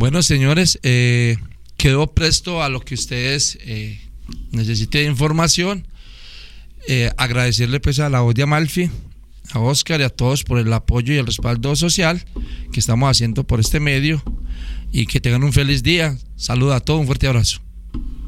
Bueno, señores, quedo presto a lo que ustedes necesiten de información. Agradecerle pues a la voz de Amalfi, a Oscar y a todos por el apoyo y el respaldo social que estamos haciendo por este medio, y que tengan un feliz día. Saludos a todos, un fuerte abrazo.